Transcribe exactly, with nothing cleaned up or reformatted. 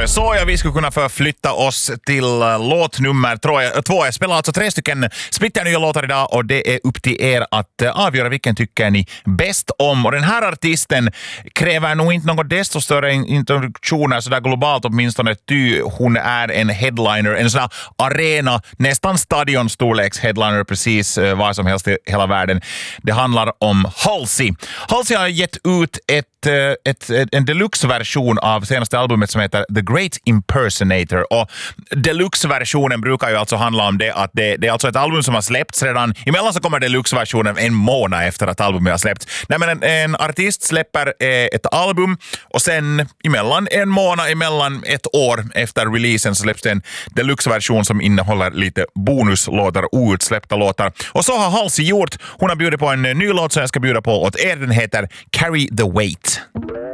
det så. Ja, vi skulle kunna förflytta oss till uh, låt nummer tro- två. Jag spelar alltså tre stycken splitternya låtar idag och det är upp till er att uh, avgöra vilken tycker ni bäst om. Och den här artisten kräver nog inte något desto större introduktioner sådär globalt åtminstone, ty hon är en headliner, en sån här arena, nästan stadionstorleks headliner precis uh, var som helst i hela världen. Det handlar om Halsey. Halsey har gett ut ett Ett, ett, en deluxe-version av senaste albumet som heter The Great Impersonator. Och deluxe-versionen brukar ju alltså handla om det att det, det är alltså ett album som har släppts redan. Emellan så kommer deluxe-versionen en månad efter att albumet har släppts. Nej, men en, en artist släpper eh, ett album och sen emellan en månad, emellan ett år efter releasen så släpps det en deluxe-version som innehåller lite bonuslåtar, outsläppta låtar. Och så har Halsey gjort. Hon har bjudit på en ny låt som jag ska bjuda på åt er. Den heter Carry the Weight.